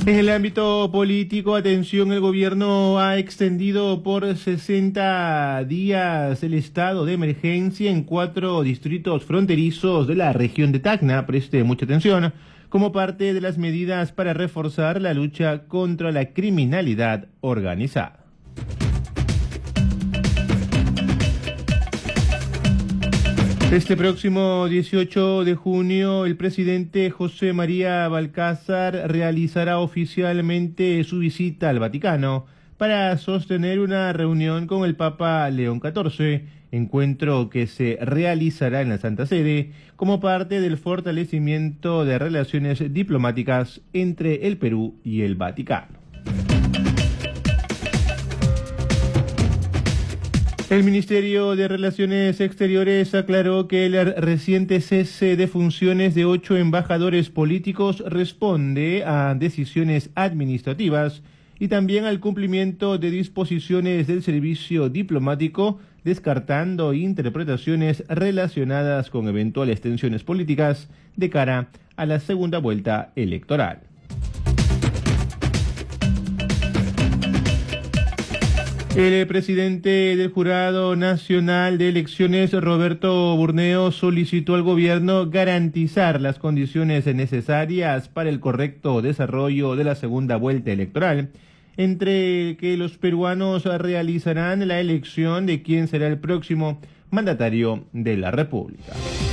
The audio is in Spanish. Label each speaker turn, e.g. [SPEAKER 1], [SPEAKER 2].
[SPEAKER 1] En el ámbito político, atención, el gobierno ha extendido por 60 días el estado de emergencia en 4 distritos fronterizos de la región de Tacna. Preste mucha atención, como parte de las medidas para reforzar la lucha contra la criminalidad organizada. Este próximo 18 de junio, el presidente José María Balcázar realizará oficialmente su visita al Vaticano para sostener una reunión con el Papa León XIV, encuentro que se realizará en la Santa Sede como parte del fortalecimiento de relaciones diplomáticas entre el Perú y el Vaticano. El Ministerio de Relaciones Exteriores aclaró que el reciente cese de funciones de 8 embajadores políticos responde a decisiones administrativas y también al cumplimiento de disposiciones del servicio diplomático, descartando interpretaciones relacionadas con eventuales tensiones políticas de cara a la segunda vuelta electoral. El presidente del Jurado Nacional de Elecciones, Roberto Burneo, solicitó al gobierno garantizar las condiciones necesarias para el correcto desarrollo de la segunda vuelta electoral, entre que los peruanos realizarán la elección de quién será el próximo mandatario de la República.